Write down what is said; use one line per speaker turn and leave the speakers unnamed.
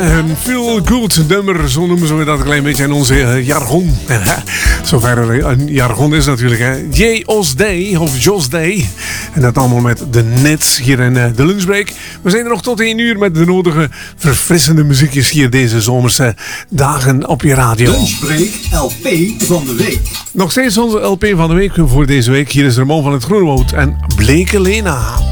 Een feel-good nummer, zo noemen we dat een klein beetje in onze jargon. Zover er een jargon is natuurlijk. Hè. Jos Day of Jos Day. En dat allemaal met de Nets hier in de lunchbreak. We zijn er nog tot 1 uur met de nodige verfrissende muziekjes hier deze zomerse dagen op je radio.
Lunchbreak LP van de week.
Nog steeds onze LP van de week voor deze week. Hier is Ramon van het Groenewoud en Bleke Lena.